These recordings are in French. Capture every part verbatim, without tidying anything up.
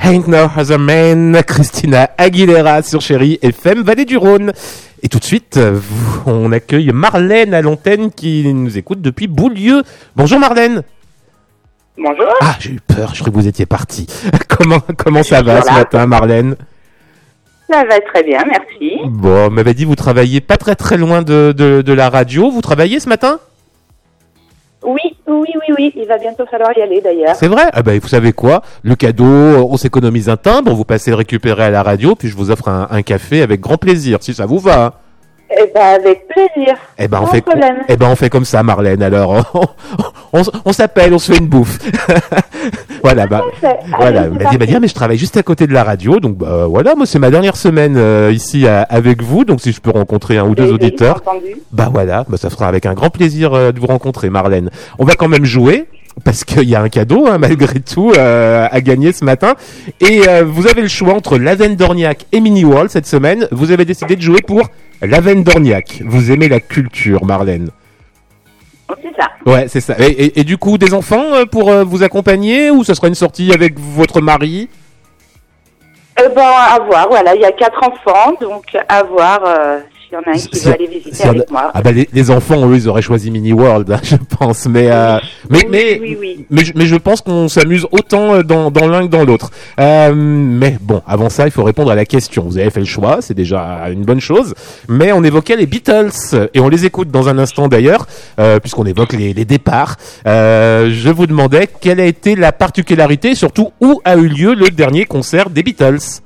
Ain't No Other Man, Christina Aguilera sur Chérie F M Vallée du Rhône. Et tout de suite, on accueille Marlène à l'antenne qui nous écoute depuis Beaulieu. Bonjour Marlène. Bonjour. Ah, j'ai eu peur, je croyais que vous étiez partie. comment comment ça va ce matin, Marlène? Ça va très bien, merci. Bon, on m'avait dit vous travaillez pas très très loin de, de, de la radio. Vous travaillez ce matin? Oui, oui, oui, oui. Il va bientôt falloir y aller d'ailleurs. C'est vrai? Ah ben, vous savez quoi? Le cadeau, on s'économise un timbre, vous passez le récupérer à la radio, puis je vous offre un, un café avec grand plaisir, si ça vous va. Hein. Eh ben, avec plaisir. Eh ben, on Sans fait, problème. eh ben, on fait comme ça, Marlène. Alors, on, on, on s'appelle, on se fait une bouffe. voilà, bah, voilà. Elle m'a dit, bah, dire, mais je travaille juste à côté de la radio, donc, bah, voilà, moi, c'est ma dernière semaine euh, ici à, avec vous, donc si je peux rencontrer un ou deux Et auditeurs, bah voilà, bah, ça fera avec un grand plaisir euh, de vous rencontrer, Marlène. On va quand même jouer. Parce qu'il y a un cadeau, hein, malgré tout, euh, à gagner ce matin. Et euh, vous avez le choix entre Lavendorniac et Mini World cette semaine. Vous avez décidé de jouer pour Lavendorniac. Vous aimez la culture, Marlène? C'est ça. Ouais, c'est ça. Et, et, et du coup, des enfants euh, pour euh, vous accompagner, ou ce sera une sortie avec votre mari? Euh, bon, à voir, voilà. Il y a quatre enfants, donc à voir euh, s'il y en a un qui Si- veut aller visiter si on a- avec moi. Ah bah les, les enfants, eux, ils auraient choisi Mini World, hein, je pense. Mais euh, mais Oui, mais, oui, oui. mais je- mais je pense qu'on s'amuse autant euh, dans dans l'un que dans l'autre. Euh, mais bon, avant ça, il faut répondre à la question. Vous avez fait le choix, c'est déjà une bonne chose. Mais on évoquait les Beatles et on les écoute dans un instant d'ailleurs, euh, puisqu'on évoque les, les départs. Euh, je vous demandais quelle a été la particularité, surtout où a eu lieu le dernier concert des Beatles.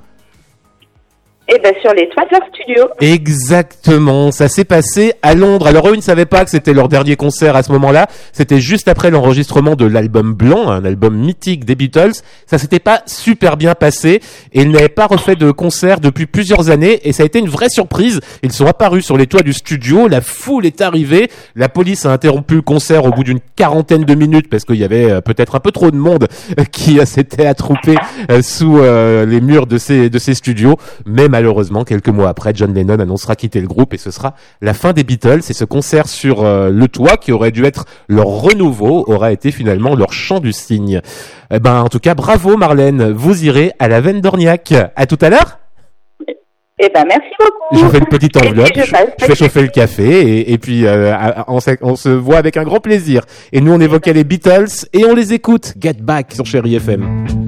Eh ben, sur les toits de leur studio. Exactement, ça s'est passé à Londres. Alors eux, ils ne savaient pas que c'était leur dernier concert à ce moment-là. C'était juste après l'enregistrement de l'album Blanc, un album mythique des Beatles. Ça s'était pas super bien passé et ils n'avaient pas refait de concert depuis plusieurs années et ça a été une vraie surprise. Ils sont apparus sur les toits du studio, la foule est arrivée, la police a interrompu le concert au bout d'une quarantaine de minutes parce qu'il y avait euh, peut-être un peu trop de monde euh, qui euh, s'était attroupé euh, sous euh, les murs de ces de ces studios. Mais malheureusement, quelques mois après, John Lennon annoncera quitter le groupe et ce sera la fin des Beatles. Et ce concert sur euh, le toit, qui aurait dû être leur renouveau, aura été finalement leur chant du cygne. Eh ben, en tout cas, bravo Marlène. Vous irez à la Vendorniac. À tout à l'heure. Eh ben, merci beaucoup. Je vous fais une petite enveloppe. Et puis, je Je, passe. je fais chauffer le café et, et puis euh, on, se, on se voit avec un grand plaisir. Et nous, on évoquait les Beatles et on les écoute. Get Back sur Chérie F M.